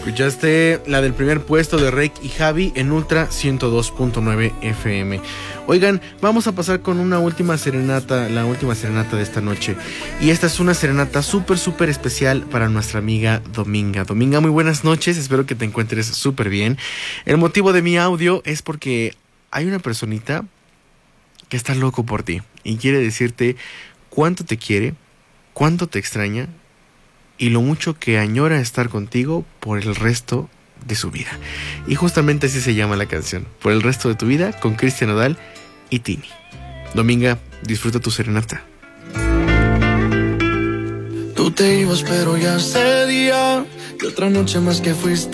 Escuchaste la del primer puesto de Reik y Javi en Ultra 102.9 FM. Oigan, vamos a pasar con una última serenata, la última serenata de esta noche. Y esta es una serenata súper especial para nuestra amiga Dominga. Dominga, muy buenas noches, espero que te encuentres súper bien. El motivo de mi audio es porque hay una personita que está loco por ti y quiere decirte cuánto te quiere, cuánto te extraña y lo mucho que añora estar contigo por el resto de su vida. Y justamente así se llama la canción, Por el resto de tu vida, con Cristian Nodal y Tini. Dominga, disfruta tu serenata. Tú te ibas pero ya ese día y otra noche más que fuiste